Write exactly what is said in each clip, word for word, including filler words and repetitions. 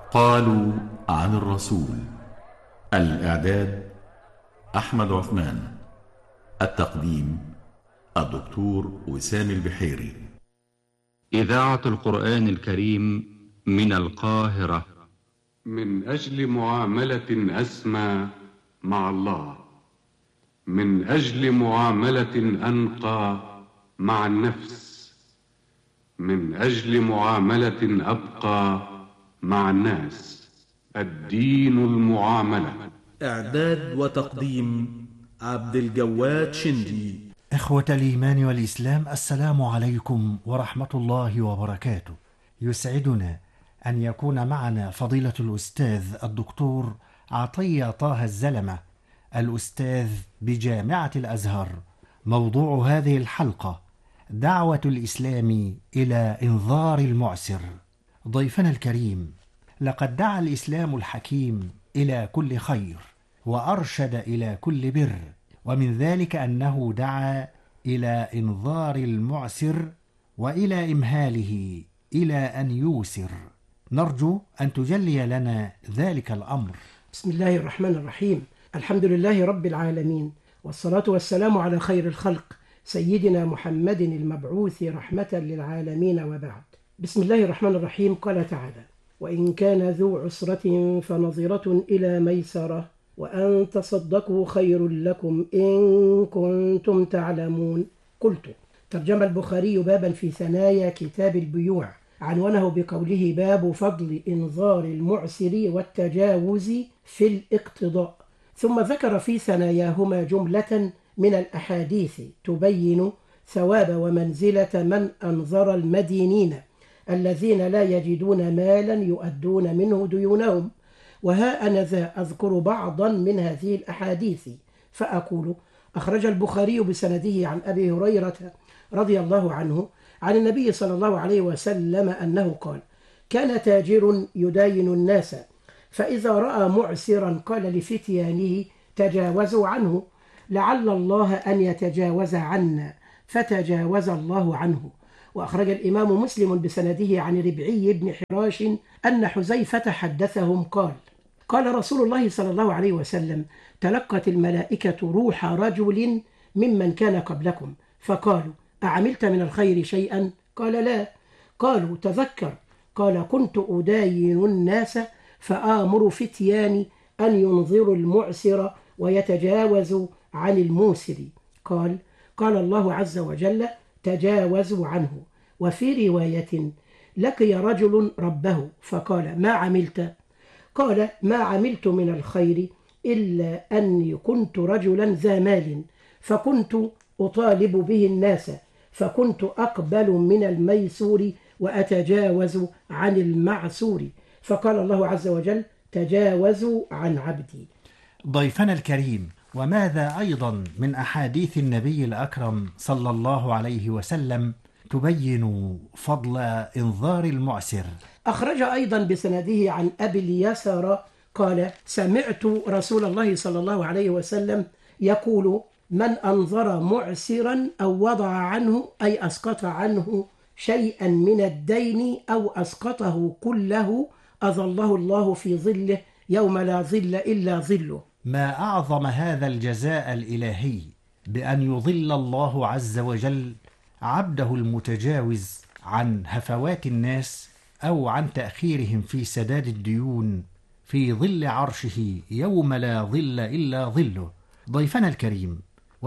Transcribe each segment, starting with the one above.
قالوا عن الرسول. الإعداد أحمد عثمان. التقديم الدكتور وسام البحيري. إذاعة القرآن الكريم من القاهرة. من أجل معاملة أسمى مع الله، من أجل معاملة أنقى مع النفس، من أجل معاملة أبقى مع الناس. الدين المعاملة. إعداد وتقديم عبد الجواد شندي. إخوة الإيمان والإسلام، السلام عليكم ورحمة الله وبركاته. يسعدنا أن يكون معنا فضيلة الأستاذ الدكتور عطية طه الزلمة، الأستاذ بجامعة الأزهر. موضوع هذه الحلقة: دعوة الإسلام إلى إنذار المعسر. ضيفنا الكريم، لقد دعا الإسلام الحكيم إلى كل خير وأرشد إلى كل بر، ومن ذلك أنه دعا إلى إنذار المعسر وإلى إمهاله إلى أن يوسر. نرجو أن تجلي لنا ذلك الأمر. بسم الله الرحمن الرحيم. الحمد لله رب العالمين، والصلاة والسلام على خير الخلق سيدنا محمد المبعوث رحمة للعالمين، وبعد. بسم الله الرحمن الرحيم. قال تعالى: وإن كان ذو عسرة فنظرة إلى ميسرة وأن تصدقوا خير لكم إن كنتم تعلمون. قلت: ترجم البخاري بابا في ثنايا كتاب البيوع، عنوانه بقوله: باب فضل إنذار المعسر والتجاوز في الاقتضاء. ثم ذكر في ثناياهما جملة من الأحاديث تبين ثواب ومنزلة من أنظر المدينين الذين لا يجدون مالا يؤدون منه ديونهم. وها أنا ذا أذكر بعضا من هذه الأحاديث فأقول: أخرج البخاري بسنده عن أبي هريرة رضي الله عنه عن النبي صلى الله عليه وسلم أنه قال: كان تاجر يداين الناس، فإذا رأى معسرا قال لفتيانه: تجاوزوا عنه لعل الله أن يتجاوز عنا، فتجاوز الله عنه. وأخرج الإمام مسلم بسنده عن ربعي بن حراش أن حذيفة حدثهم قال: قال رسول الله صلى الله عليه وسلم: تلقت الملائكة روح رجل ممن كان قبلكم، فقالوا: أعملت من الخير شيئا؟ قال: لا. قالوا: تذكر. قال: كنت أداين الناس فآمر فتياني أن ينظروا المعسر ويتجاوزوا عن الموسر. قال: قال الله عز وجل: تجاوزوا عنه. وفي رواية: لقي رجل ربه فقال: ما عملت؟ قال: ما عملت من الخير إلا أني كنت رجلا ذا مال، فكنت أطالب به الناس، فكنت أقبل من الميسور وأتجاوز عن المعسور. فقال الله عز وجل: تجاوزوا عن عبدي. ضيفنا الكريم، وماذا أيضا من أحاديث النبي الأكرم صلى الله عليه وسلم تبين فضل إنذار المعسر؟ أخرج أيضا بسنده عن أبي اليسار قال: سمعت رسول الله صلى الله عليه وسلم يقول: من أنظر معسرا أو وضع عنه، أي أسقط عنه شيئا من الدين أو أسقطه كله، أظله الله في ظله يوم لا ظل إلا ظله. ما أعظم هذا الجزاء الإلهي بأن يظل الله عز وجل عبده المتجاوز عن هفوات الناس أو عن تأخيرهم في سداد الديون في ظل عرشه يوم لا ظل إلا ظله. ضيفنا الكريم،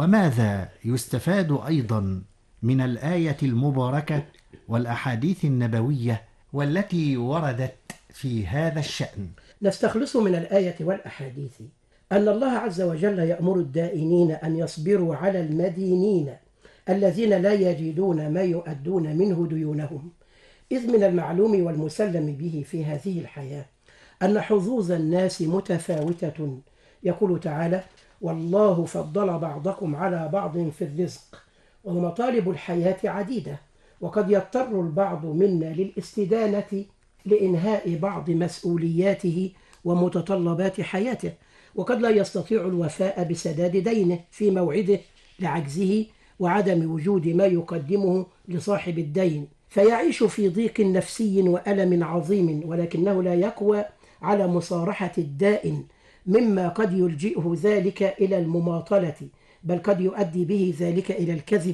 وماذا يستفاد أيضا من الآية المباركة والأحاديث النبوية والتي وردت في هذا الشأن؟ نستخلص من الآية والأحاديث أن الله عز وجل يأمر الدائنين أن يصبروا على المدينين الذين لا يجدون ما يؤدون منه ديونهم، إذ من المعلوم والمسلم به في هذه الحياة أن حظوظ الناس متفاوتة. يقول تعالى: والله فضل بعضكم على بعض في الرزق، ومطالب الحياة عديدة، وقد يضطر البعض منا للاستدانة لإنهاء بعض مسؤولياته ومتطلبات حياته، وقد لا يستطيع الوفاء بسداد دينه في موعده لعجزه وعدم وجود ما يقدمه لصاحب الدين فيعيش في ضيق نفسي وألم عظيم، ولكنه لا يقوى على مصارحة الداء، مما قد يلجئه ذلك إلى المماطلة، بل قد يؤدي به ذلك إلى الكذب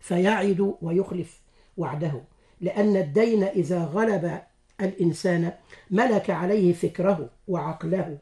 فيعد ويخلف وعده، لأن الدين إذا غلب الإنسان ملك عليه فكره وعقله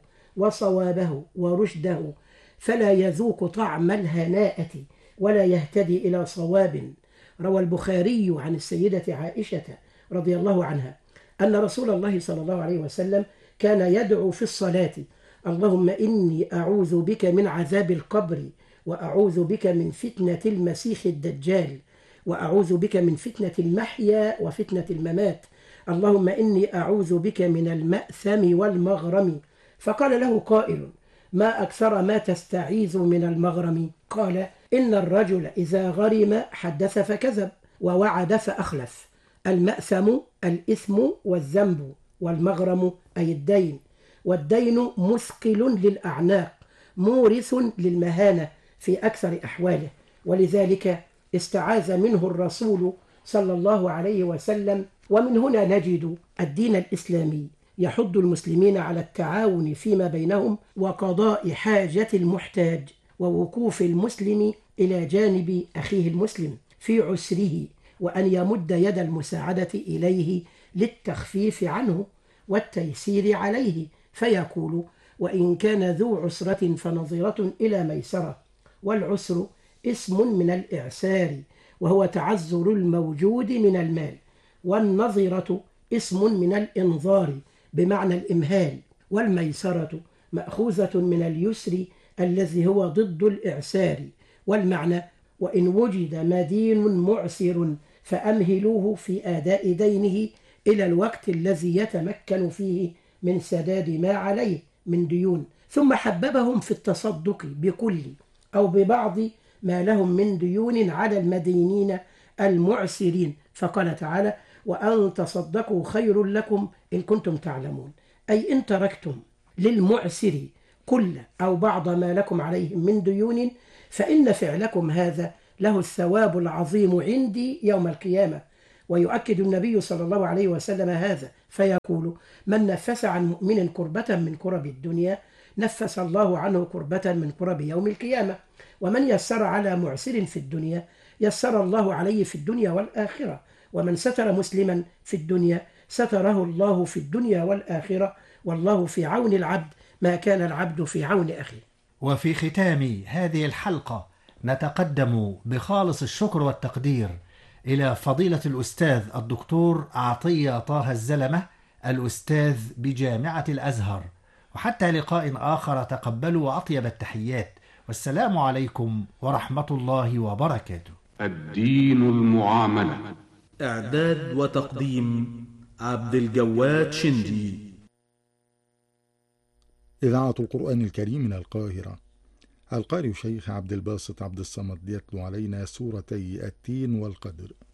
وصوابه ورشده، فلا يذوق طعم الهناءة ولا يهتدي إلى صواب. روى البخاري عن السيدة عائشة رضي الله عنها أن رسول الله صلى الله عليه وسلم كان يدعو في الصلاة: اللهم إني أعوذ بك من عذاب القبر، وأعوذ بك من فتنة المسيح الدجال، وأعوذ بك من فتنة المحيا وفتنة الممات، اللهم إني أعوذ بك من المأثم والمغرم. فقال له قائل: ما أكثر ما تستعيذ من المغرم؟ قال: إن الرجل إذا غرم حدث فكذب، ووعد فأخلف. المأثم الإثم والذنب، والمغرم أي الدين، والدين مثقل للأعناق مورث للمهانة في أكثر أحواله، ولذلك استعاذ منه الرسول صلى الله عليه وسلم. ومن هنا نجد الدين الإسلامي يحض المسلمين على التعاون فيما بينهم وقضاء حاجة المحتاج، ووقوف المسلم إلى جانب أخيه المسلم في عسره، وأن يمد يد المساعدة إليه للتخفيف عنه والتيسير عليه، فيقول: وإن كان ذو عسرة فنظرة إلى ميسرة. والعسر اسم من الإعسار، وهو تعذر الموجود من المال، والنظرة اسم من الإنظار بمعنى الإمهال، والميسرة مأخوذة من اليسر الذي هو ضد الإعسار، والمعنى: وإن وجد مدين معسر فأمهلوه في أداء دينه إلى الوقت الذي يتمكن فيه من سداد ما عليه من ديون. ثم حببهم في التصدق بكل أو ببعض ما لهم من ديون على المدينين المعسرين، فقال تعالى: وأن تصدقوا خير لكم إن كنتم تعلمون، أي إن تركتم للمعسر كل أو بعض ما لكم عليه من ديون فإن فعلكم هذا له الثواب العظيم عندي يوم القيامة. ويؤكد النبي صلى الله عليه وسلم هذا فيقول: من نفس عن مؤمن كربة من كرب الدنيا نفس الله عنه كربة من كرب يوم القيامة، ومن يسر على معسر في الدنيا يسر الله عليه في الدنيا والآخرة، ومن ستر مسلما في الدنيا ستره الله في الدنيا والآخرة، والله في عون العبد ما كان العبد في عون أخيه. وفي ختام هذه الحلقة نتقدم بخالص الشكر والتقدير إلى فضيلة الأستاذ الدكتور عطية طه الزلمة، الأستاذ بجامعة الأزهر. وحتى لقاء آخر تقبلوا أطيب التحيات، والسلام عليكم ورحمة الله وبركاته. الدين المعاملة. إعداد وتقديم عبد الجواد شندي. إذاعة القرآن الكريم من القاهرة. القارئ شيخ عبد الباسط عبد الصمد يتلو علينا سورتي التين والقدر.